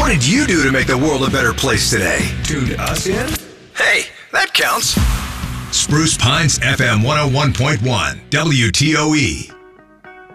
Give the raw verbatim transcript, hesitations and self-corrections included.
What did you do to make the world a better place today? Tuned us in? Hey, that counts. Spruce Pines F M one oh one point one, W T O E.